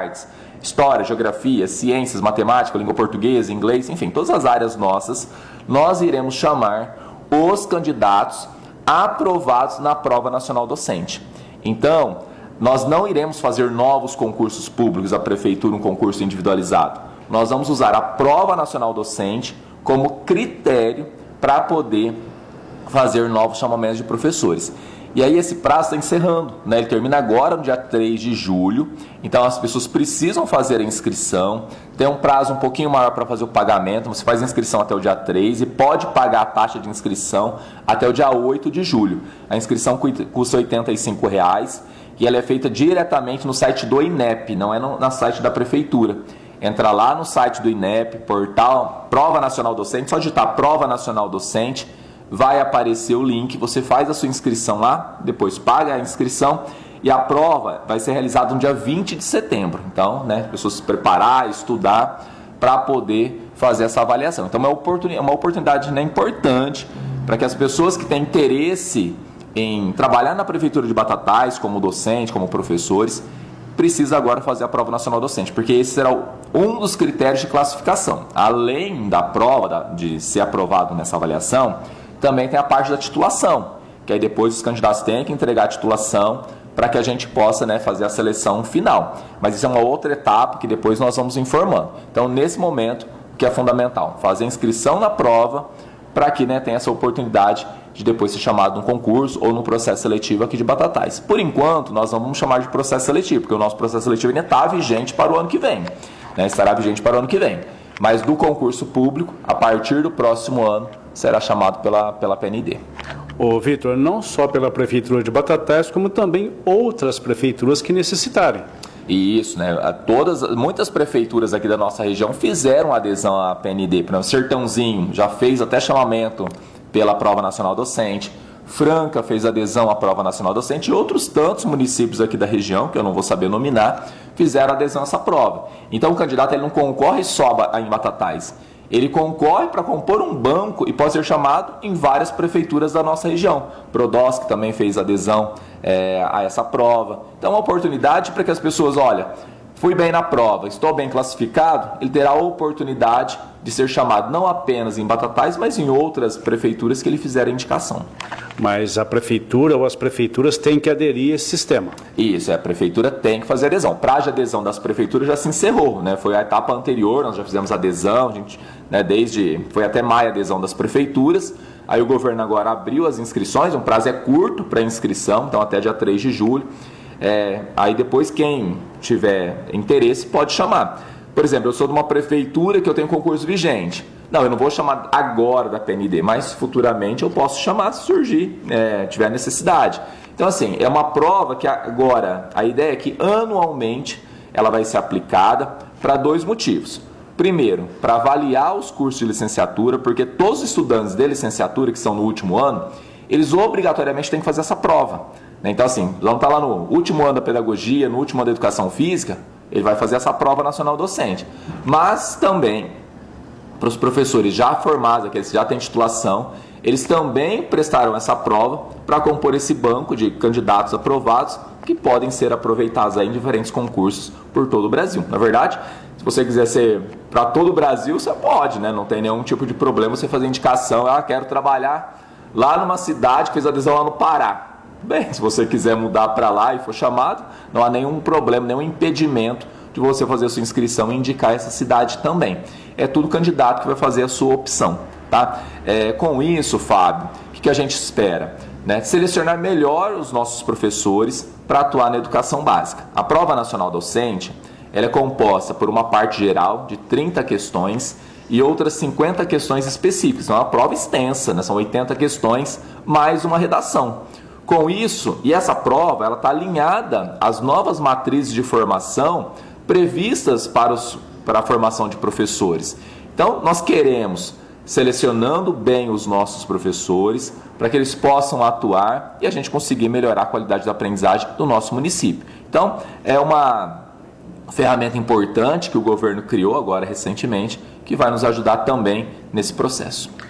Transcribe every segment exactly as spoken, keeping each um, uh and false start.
artes, história, geografia, ciências, matemática, língua portuguesa, inglês, enfim, todas as áreas nossas, nós iremos chamar os candidatos aprovados na Prova Nacional Docente. Então, nós não iremos fazer novos concursos públicos à Prefeitura, um concurso individualizado. Nós vamos usar a Prova Nacional Docente como critério para poder fazer novos chamamentos de professores. E aí esse prazo está encerrando, né? Ele termina agora no dia três de julho, então as pessoas precisam fazer a inscrição, tem um prazo um pouquinho maior para fazer o pagamento, você faz a inscrição até o dia três e pode pagar a taxa de inscrição até o dia oito de julho. A inscrição custa oitenta e cinco reais e ela é feita diretamente no site do I N E P, não é no, no site da Prefeitura. Entra lá no site do I N E P, portal Prova Nacional Docente, só digitar Prova Nacional Docente, vai aparecer o link, você faz a sua inscrição lá, depois paga a inscrição e a prova vai ser realizada no dia vinte de setembro. Então, né, as pessoas se preparar, estudar para poder fazer essa avaliação. Então, é uma oportunidade, uma oportunidade né, importante para que as pessoas que têm interesse em trabalhar na Prefeitura de Batatais, como docente, como professores, precisa agora fazer a Prova Nacional Docente, porque esse será um dos critérios de classificação. Além da prova, de ser aprovado nessa avaliação, também tem a parte da titulação, que aí depois os candidatos têm que entregar a titulação para que a gente possa né, fazer a seleção final. Mas isso é uma outra etapa que depois nós vamos informando. Então, nesse momento, o que é fundamental? Fazer a inscrição na prova para que né, tenha essa oportunidade de depois ser chamado num concurso ou num processo seletivo aqui de Batatais. Por enquanto, nós não vamos chamar de processo seletivo, porque o nosso processo seletivo ainda está vigente para o ano que vem. Né, estará vigente para o ano que vem. Mas do concurso público, a partir do próximo ano, será chamado pela, pela P N I D. Ô, Vitor, não só pela Prefeitura de Batatais, como também outras prefeituras que necessitarem. Isso, né? Todas, muitas prefeituras aqui da nossa região fizeram adesão à P N I D. Por exemplo, Sertãozinho já fez até chamamento pela Prova Nacional Docente. Franca fez adesão à Prova Nacional Docente e outros tantos municípios aqui da região, que eu não vou saber nominar, fizeram adesão a essa prova. Então o candidato ele não concorre só em Batatais, ele concorre para compor um banco e pode ser chamado em várias prefeituras da nossa região. Prodosc também fez adesão é, a essa prova. Então é uma oportunidade para que as pessoas, olha, fui bem na prova, estou bem classificado, ele terá a oportunidade de ser chamado não apenas em Batatais, mas em outras prefeituras que ele fizer a indicação. Mas a prefeitura ou as prefeituras têm que aderir a esse sistema. Isso, é, a prefeitura tem que fazer adesão. O prazo de adesão das prefeituras já se encerrou, né? Foi a etapa anterior, nós já fizemos adesão, a gente, né, desde, foi até maio a adesão das prefeituras, aí o governo agora abriu as inscrições, um prazo é curto para inscrição, então até dia três de julho, é, aí depois quem tiver interesse pode chamar. Por exemplo, eu sou de uma prefeitura que eu tenho concurso vigente. Não, eu não vou chamar agora da P N I D, mas futuramente eu posso chamar se surgir, é, tiver necessidade. Então, assim, é uma prova que agora, a ideia é que anualmente ela vai ser aplicada para dois motivos. Primeiro, para avaliar os cursos de licenciatura, porque todos os estudantes de licenciatura que estão no último ano, eles obrigatoriamente têm que fazer essa prova. Então, assim, vão estar lá no último ano da pedagogia, no último ano da educação física, ele vai fazer essa prova nacional docente. Mas também, para os professores já formados, aqueles que já têm titulação, eles também prestarão essa prova para compor esse banco de candidatos aprovados que podem ser aproveitados aí em diferentes concursos por todo o Brasil. Na verdade, se você quiser ser para todo o Brasil, você pode, né? Não tem nenhum tipo de problema você fazer indicação, ah, quero trabalhar lá numa cidade que fez adesão lá no Pará. Bem, se você quiser mudar para lá e for chamado, não há nenhum problema, nenhum impedimento de você fazer a sua inscrição e indicar essa cidade também. É tudo candidato que vai fazer a sua opção, tá? É, com isso, Fábio, o que, que a gente espera? Né? Selecionar melhor os nossos professores para atuar na educação básica. A Prova Nacional Docente, ela é composta por uma parte geral de trinta questões e outras cinquenta questões específicas. É uma prova extensa, né? São oitenta questões mais uma redação. Com isso, e essa prova ela está alinhada às novas matrizes de formação previstas para, os, para a formação de professores. Então, nós queremos, selecionando bem os nossos professores, para que eles possam atuar e a gente conseguir melhorar a qualidade da aprendizagem do nosso município. Então, é uma ferramenta importante que o governo criou agora recentemente, que vai nos ajudar também nesse processo.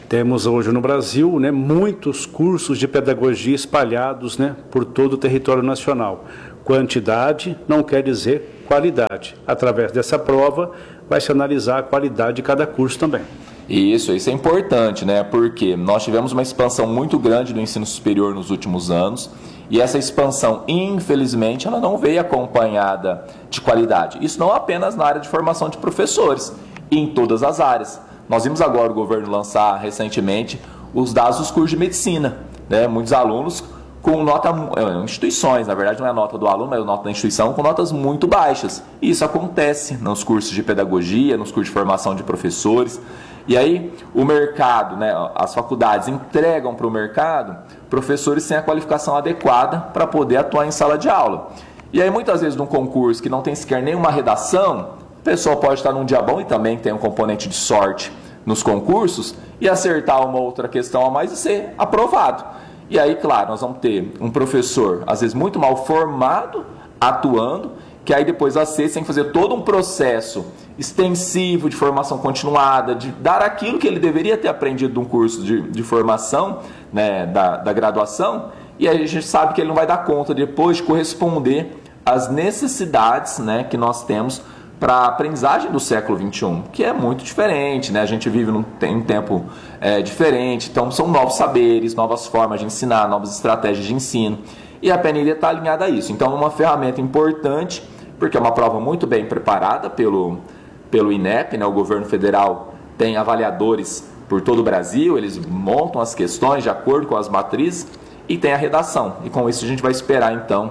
Temos hoje no Brasil, né, muitos cursos de pedagogia espalhados, né, por todo o território nacional. Quantidade não quer dizer qualidade. Através dessa prova, vai se analisar a qualidade de cada curso também. Isso, isso é importante, né? Porque nós tivemos uma expansão muito grande do ensino superior nos últimos anos e essa expansão, infelizmente, ela não veio acompanhada de qualidade. Isso não apenas na área de formação de professores, em todas as áreas. Nós vimos agora o governo lançar recentemente os dados dos cursos de medicina, né? Muitos alunos com nota, instituições, na verdade não é a nota do aluno, mas a nota da instituição, com notas muito baixas. E isso acontece nos cursos de pedagogia, nos cursos de formação de professores. E aí o mercado, né, as faculdades entregam para o mercado professores sem a qualificação adequada para poder atuar em sala de aula. E aí muitas vezes num concurso que não tem sequer nenhuma redação, o pessoal pode estar num dia bom e também tem um componente de sorte nos concursos e acertar uma outra questão a mais e ser aprovado. E aí, claro, nós vamos ter um professor, às vezes muito mal formado, atuando, que aí depois a C tem que fazer todo um processo extensivo de formação continuada, de dar aquilo que ele deveria ter aprendido de um curso de, de formação, né, da, da graduação, e aí a gente sabe que ele não vai dar conta depois de corresponder às necessidades, né, que nós temos para a aprendizagem do século vinte e um, que é muito diferente, né? A gente vive num um tempo é, diferente, então são novos saberes, novas formas de ensinar, novas estratégias de ensino, e a P N I D está alinhada a isso. Então é uma ferramenta importante, porque é uma prova muito bem preparada pelo, pelo INEP, né? O governo federal tem avaliadores por todo o Brasil, eles montam as questões de acordo com as matrizes e tem a redação, e com isso a gente vai esperar então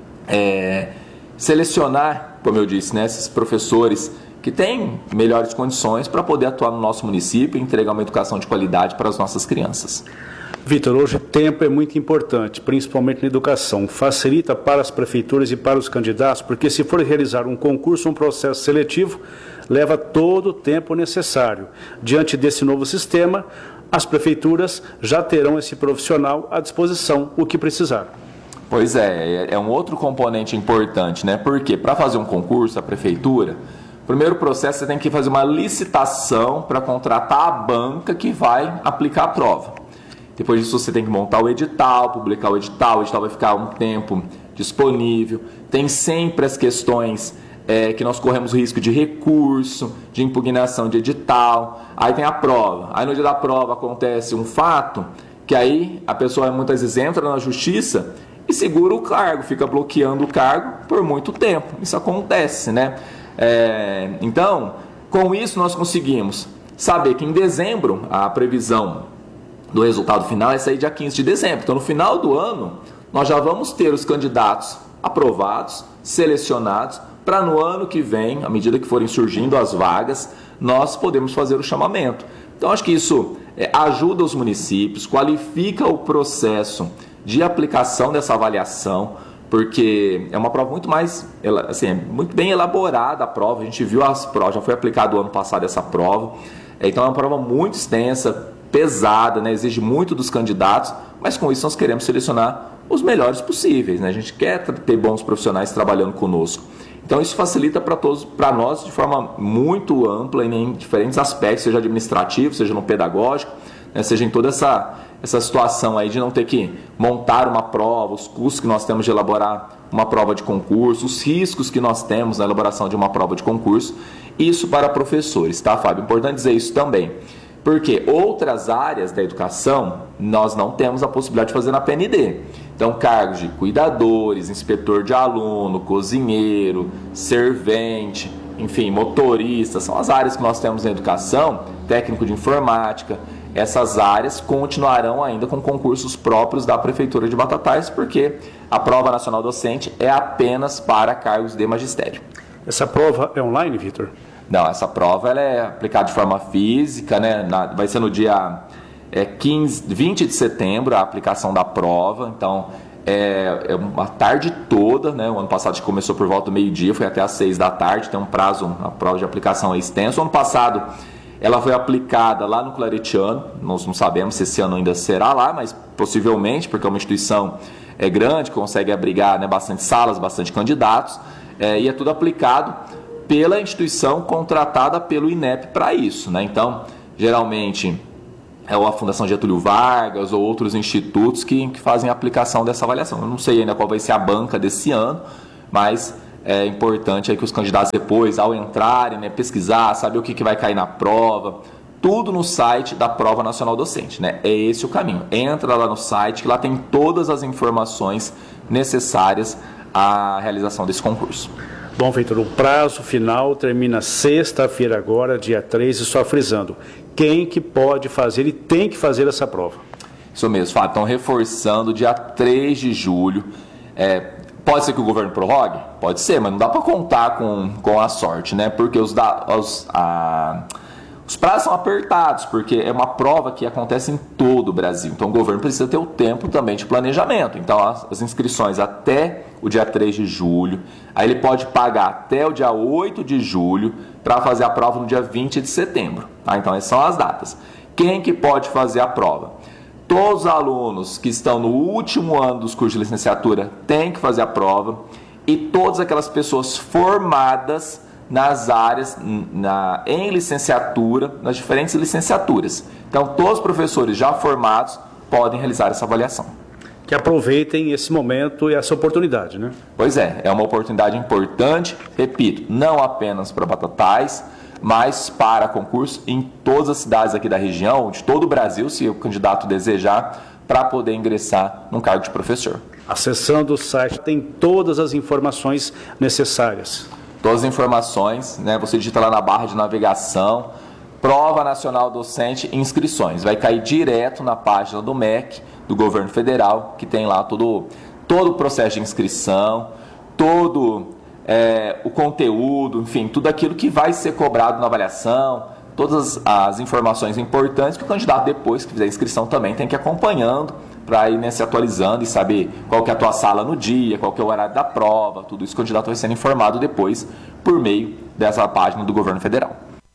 é, selecionar, como eu disse, né, esses professores que têm melhores condições para poder atuar no nosso município e entregar uma educação de qualidade para as nossas crianças. Vitor, hoje o tempo é muito importante, principalmente na educação. Facilita para as prefeituras e para os candidatos, porque se for realizar um concurso, um processo seletivo, leva todo o tempo necessário. Diante desse novo sistema, as prefeituras já terão esse profissional à disposição, o que precisar. Pois é, é um outro componente importante, né? Porque para fazer um concurso, a prefeitura, primeiro processo você tem que fazer uma licitação para contratar a banca que vai aplicar a prova. Depois disso você tem que montar o edital, publicar o edital, o edital vai ficar um tempo disponível. Tem sempre as questões é, que nós corremos o risco de recurso, de impugnação de edital. Aí tem a prova. Aí no dia da prova acontece um fato que aí a pessoa muitas vezes entra na justiça e segura o cargo, fica bloqueando o cargo por muito tempo. Isso acontece, né? É, então, com isso nós conseguimos saber que em dezembro a previsão do resultado final é sair dia quinze de dezembro. Então, no final do ano, nós já vamos ter os candidatos aprovados, selecionados, para no ano que vem, à medida que forem surgindo as vagas, nós podemos fazer o chamamento. Então, acho que isso é, ajuda os municípios, qualifica o processo de aplicação dessa avaliação, porque é uma prova muito mais, assim, é muito bem elaborada a prova. A gente viu as provas, já foi aplicado o ano passado essa prova, então é uma prova muito extensa, pesada, né? Exige muito dos candidatos, mas com isso nós queremos selecionar os melhores possíveis, né? A gente quer ter bons profissionais trabalhando conosco. Então isso facilita para todos, para nós de forma muito ampla em diferentes aspectos, seja administrativo, seja no pedagógico, né? Seja em toda essa essa situação aí de não ter que montar uma prova, os custos que nós temos de elaborar uma prova de concurso, os riscos que nós temos na elaboração de uma prova de concurso, isso para professores, tá, Fábio? Importante dizer isso também, porque outras áreas da educação nós não temos a possibilidade de fazer na P N I D. Então, cargos de cuidadores, inspetor de aluno, cozinheiro, servente, enfim, motorista, são as áreas que nós temos na educação, técnico de informática. Essas áreas continuarão ainda com concursos próprios da Prefeitura de Batatais, porque a Prova Nacional Docente é apenas para cargos de magistério. Essa prova é online, Vitor? Não, essa prova ela é aplicada de forma física, né? Na, vai ser no dia é, quinze, vinte de setembro a aplicação da prova, então é, é uma tarde toda, né? O ano passado a gente começou por volta do meio-dia, foi até às seis da tarde, tem um prazo, a prova de aplicação é extenso. O ano passado ela foi aplicada lá no Claretiano, nós não sabemos se esse ano ainda será lá, mas possivelmente, porque é uma instituição é, grande, consegue abrigar, né, bastante salas, bastante candidatos, é, e é tudo aplicado pela instituição contratada pelo INEP para isso, né? Então, geralmente, é ou a Fundação Getúlio Vargas ou outros institutos que, que fazem a aplicação dessa avaliação. Eu não sei ainda qual vai ser a banca desse ano, mas é importante aí que os candidatos depois, ao entrarem, né, pesquisar, saber o que, que vai cair na prova, tudo no site da Prova Nacional Docente, né? É esse o caminho. Entra lá no site que lá tem todas as informações necessárias à realização desse concurso. Bom, Vitor, o prazo final termina sexta-feira agora, dia três, e só frisando, quem que pode fazer e tem que fazer essa prova? Isso mesmo, Fábio, estão reforçando dia três de julho. É, pode ser que o governo prorrogue? Pode ser, mas não dá para contar com, com a sorte, né? Porque os, da, os, a, os prazos são apertados, porque é uma prova que acontece em todo o Brasil. Então o governo precisa ter o tempo também de planejamento. Então as, as inscrições até o dia três de julho, aí ele pode pagar até o dia oito de julho para fazer a prova no dia vinte de setembro. Tá? Então essas são as datas. Quem que pode fazer a prova? Todos os alunos que estão no último ano dos cursos de licenciatura têm que fazer a prova, e todas aquelas pessoas formadas nas áreas, na, em licenciatura, nas diferentes licenciaturas. Então todos os professores já formados podem realizar essa avaliação. Que aproveitem esse momento e essa oportunidade, né? Pois é, é uma oportunidade importante, repito, não apenas para Batatais, mas para concurso em todas as cidades aqui da região, de todo o Brasil, se o candidato desejar, para poder ingressar no cargo de professor. Acessando o site tem todas as informações necessárias. Todas as informações, né? Você digita lá na barra de navegação, Prova Nacional Docente Inscrições. Vai cair direto na página do M E C, do Governo Federal, que tem lá todo, todo o processo de inscrição, todo é, o conteúdo, enfim, tudo aquilo que vai ser cobrado na avaliação, todas as informações importantes que o candidato, depois que fizer a inscrição, também tem que ir acompanhando para ir, né, se atualizando e saber qual que é a tua sala no dia, qual que é o horário da prova, tudo isso o candidato vai sendo informado depois por meio dessa página do Governo Federal.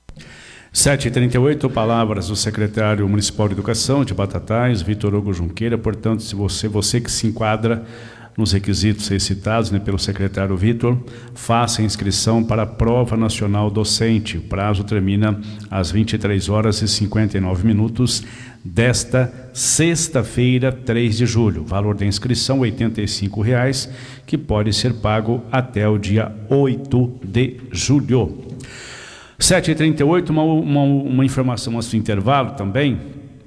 sete e trinta e oito, palavras do secretário municipal de Educação de Batatais, Vitor Hugo Junqueira. Portanto, se você, você que se enquadra nos requisitos citados, né, pelo secretário Vitor, faça a inscrição para a Prova Nacional Docente. O prazo termina às vinte e três horas e cinquenta e nove minutos desta sexta-feira, três de julho. O valor da inscrição, oitenta e cinco reais, que pode ser pago até o dia oito de julho. sete e trinta e oito, uma, uma, uma informação antes do intervalo também.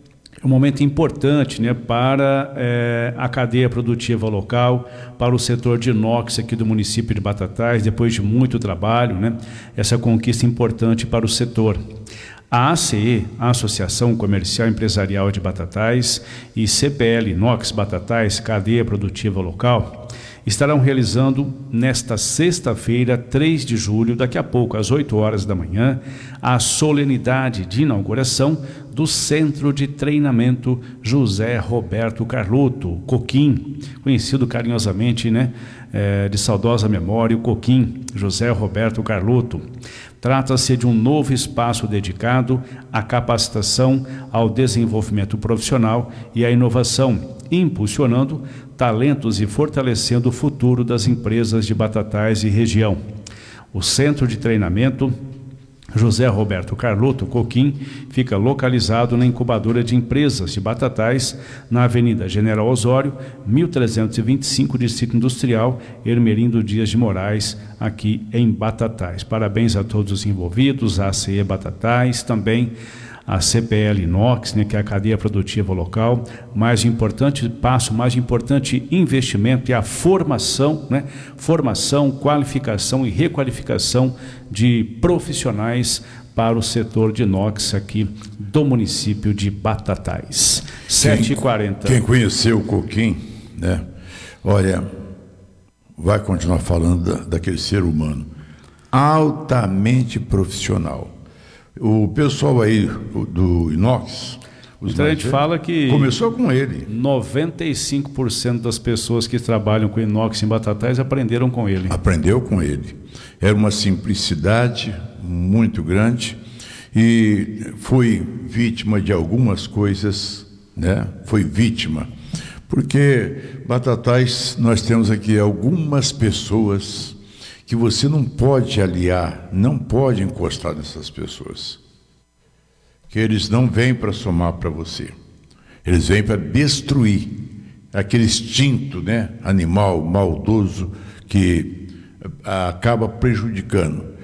É um momento importante, né, para é, a cadeia produtiva local, para o setor de inox aqui do município de Batatais, depois de muito trabalho, né, essa conquista importante para o setor. A A C E, a Associação Comercial Empresarial de Batatais, e C P L Inox Batatais, Cadeia Produtiva Local, estarão realizando nesta sexta-feira, três de julho, daqui a pouco, às oito horas da manhã, a solenidade de inauguração do Centro de Treinamento José Roberto Carlotto, Coquim, conhecido carinhosamente, né, é, de saudosa memória, o Coquim, José Roberto Carlotto. Trata-se de um novo espaço dedicado à capacitação, ao desenvolvimento profissional e à inovação, impulsionando talentos e fortalecendo o futuro das empresas de Batatais e região. O Centro de Treinamento José Roberto Carlotto, Coquim, fica localizado na incubadora de empresas de Batatais, na Avenida General Osório, mil trezentos e vinte e cinco, Distrito Industrial, Hermelindo Dias de Moraes, aqui em Batatais. Parabéns a todos os envolvidos, a A C E Batatais, também a C P L Inox, né, que é a cadeia produtiva local. Mais importante passo, mais importante investimento é a formação, né, formação, qualificação e requalificação de profissionais para o setor de inox aqui do município de Batatais. sete e quarenta. Quem conheceu o Coquim, né, olha, vai continuar falando da, daquele ser humano altamente profissional. O pessoal aí do inox, então a gente fala que começou com ele. noventa e cinco por cento das pessoas que trabalham com inox em Batatais aprenderam com ele. Aprendeu com ele. Era uma simplicidade muito grande e foi vítima de algumas coisas, né? Foi vítima. Porque Batatais, nós temos aqui algumas pessoas que você não pode aliar, não pode encostar nessas pessoas. que eles não vêm para somar para você. Eles vêm para destruir aquele instinto, né, animal, maldoso, que acaba prejudicando.